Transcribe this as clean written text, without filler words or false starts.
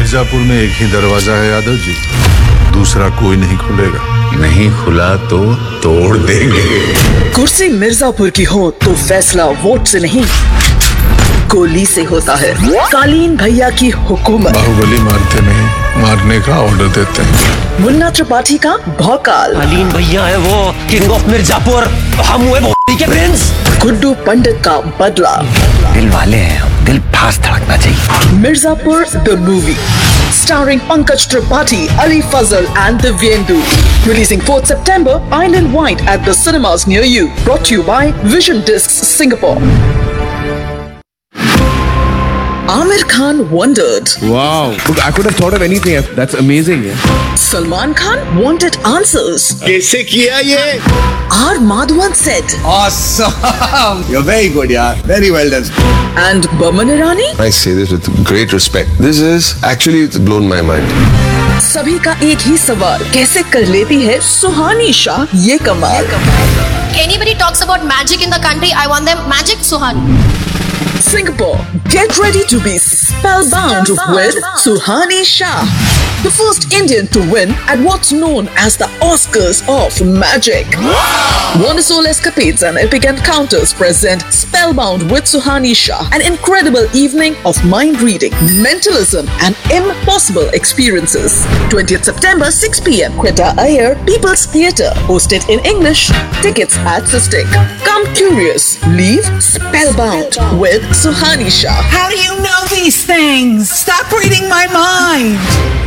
मिर्जापुर में एक ही दरवाजा है यादव जी, दूसरा कोई नहीं खुलेगा। नहीं खुला तो तोड़ देंगे। कुर्सी मिर्जापुर की हो तो फैसला वोट से नहीं, गोली से होता है। कालीन भैया की हुकूमत। बाहुबली मारते नहीं, मारने का ऑर्डर देते हैं। मुन्ना त्रिपाठी का भौकाल। कालीन भैया है वो किंग ऑफ मिर्जापुर, हम हुए भोसड़ी के प्रिंस। गुड्डू पंडित का बदला। दिल वाले हैं हम, दिल फास्ट धड़कना चाहिए। Mirzapur the movie, starring Pankaj Tripathi, Ali Fazal and Divyendu. Releasing 4th September, Island Wide at the cinemas near you. Brought to you by Vision Discs Singapore. Amir Khan wondered. Wow, I could have thought of anything. That's amazing. Yeah. Salman Khan wanted answers. कैसे किया ये? R. Madhavan said. Awesome. You're very good, yeah. Very well done. And Boman Irani? I say this with great respect. This is actually it's blown my mind. सभी का एक ही सवाल, कैसे कर लेती है सुहानी शाह ये कमाल? Anybody talks about magic in the country, I want them magic Suhani. Singapore, get ready to be spellbound with Suhani Shah, the first Indian to win at what's known as the Oscars of Magic. Wonderful escapades and epic encounters present Spellbound with Suhani Shah, an incredible evening of mind reading, mentalism, and impossible experiences. 20th September, 6 p.m. Quetta Iyer, People's Theatre, hosted in English. Tickets at Sistik. Come curious, leave spellbound with Suhani Shah. How do you know these things? Stop reading my mind.